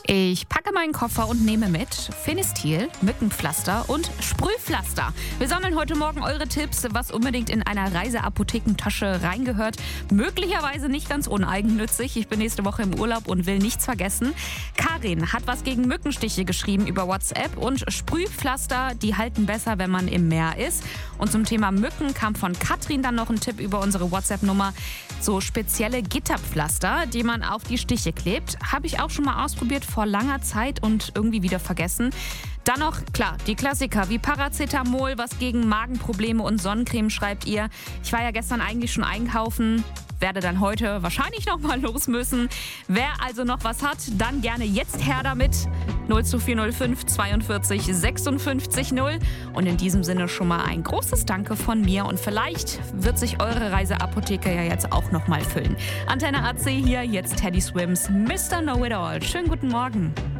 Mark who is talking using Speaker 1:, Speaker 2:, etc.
Speaker 1: Ich packe meinen Koffer und nehme mit Fenistil, Mückenpflaster und Sprühpflaster. Wir sammeln heute Morgen eure Tipps, was unbedingt in einer Reiseapothekentasche reingehört. Möglicherweise nicht ganz uneigennützig. Ich bin nächste Woche im Urlaub und will nichts vergessen. Karin hat was gegen Mückenstiche geschrieben über WhatsApp und Sprühpflaster, die halten besser, wenn man im Meer ist. Und zum Thema Mücken kam von Katrin dann noch ein Tipp über unsere WhatsApp-Nummer. So spezielle Gitterpflaster, die man auf die Stiche klebt. Habe ich auch schon mal ausprobiert vor langer Zeit und irgendwie wieder vergessen. Dann noch, klar, die Klassiker wie Paracetamol, was gegen Magenprobleme und Sonnencreme, schreibt ihr. Ich war ja gestern eigentlich schon einkaufen, werde dann heute wahrscheinlich noch mal los müssen. Wer also noch was hat, dann gerne jetzt her damit. 02405 42 56 0. Und in diesem Sinne schon mal ein großes Danke von mir. Und vielleicht wird sich eure Reiseapotheke ja jetzt auch noch mal füllen. Antenne AC hier, jetzt Teddy Swims, Mr. Know-It-All. Schönen guten Morgen.